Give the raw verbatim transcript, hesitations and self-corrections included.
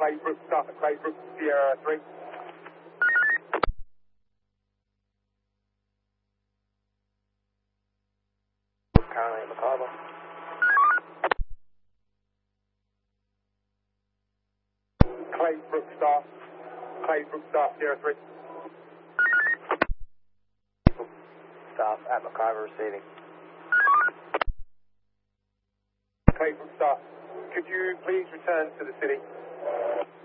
Claybrook, start at Claybrook, Sierra three. Currently at Mackay. Claybrook, start. Claybrook, start, Sierra three. Staff at Mackay receiving. Claybrook, start. Could you please return to the city?